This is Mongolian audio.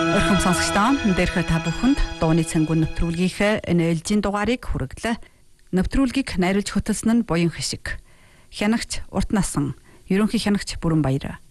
Өрхөм сонсогчдоо дээрх та бүхэнд дууны цэнгүүн нэвтрүүлгийнхээ энэ ээлжийн дугаарыг хүргэлээ. Нэвтрүүлгийг найруулж хөтлсөн нь Буян Хишиг. Хянагч Урт насан, ерөнхий хянагч Бүрэн Баяр.